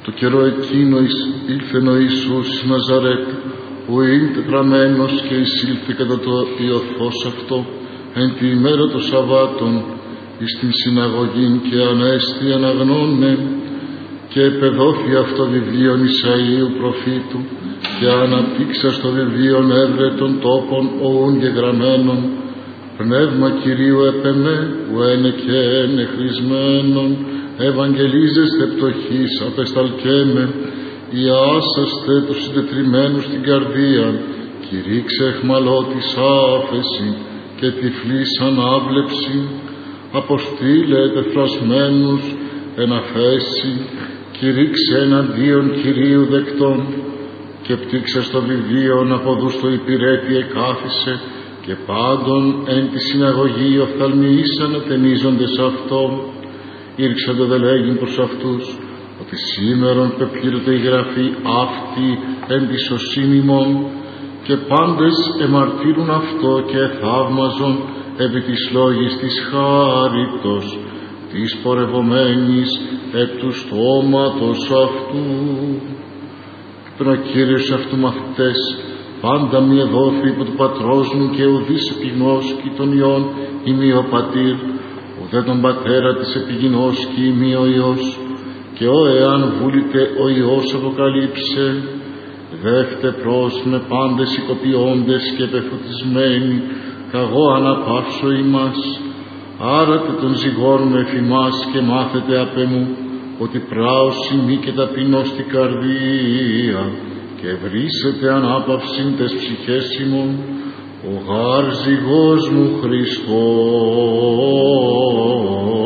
Το καιρό εκείνο ήλθεν ο Ιησούς εις Ναζαρέτ, που είναι τετραμένος και εισήλθε κατά το ιωθός αυτό, εν τη ημέρα των Σαββάτων, εις την συναγωγήν και ανέστη αναγνώνε, και επεδόθη αυτό βιβλίον Ισαΐου προφήτου, και αναπτύξα στο βιβλίον έβρε των τόπων οούν γεγραμμένων, πνεύμα Κυρίου επεμέ, που ένε και ένε χρησμένον, ευαγγελίζεστε πτωχής, απεσταλκέμε, ιάσαστε τους συντετριμμένους στην καρδία, κηρύξε εχμαλώτης άφεση και τυφλής ανάβλεψη, αποστήλε τεφρασμένους εν αφέση, κηρύξε εναντίον Κυρίου δεκτών, και πτύξε στο βιβλίον από δού στο υπηρέτη εκάθισε, και πάντων εν τη συναγωγή οφθαλμιήσαν ατενίζοντες αυτό. Ήρξαντε δε λέγειν προς αυτούς, ότι σήμερον πεπλήρωται η γραφή αυτή εν τη σωσήν ημών, και πάντες εμαρτύρουν αυτό και θαύμαζον επί της λόγης της χάριτος, της πορευομένης επ' του στόματος αυτού. Τον ο Κύριος αυτού μαθητές, πάντα μη εδόθη υπό του πατρός μου, και ουδείς επιγνώσκει τον Υιόν ημί ο πατήρ, ουδέ τον πατέρα της επιγνώσκει ημί ο Υιός, και εάν βούλητε ο Υιός αποκαλύψε, δεύτε προς με πάντες οικοποιώντες και πεφωτισμένοι, καγώ αναπαύσω ημάς. Άρατε τον ζυγόν με εφημάς και μάθετε απ' εμού, ότι πράος ημί και ταπεινώ στην καρδία, και βρίσετε ανάπαυσιν τες ψυχές ημών, ο γάρ ζυγός μου Χριστός.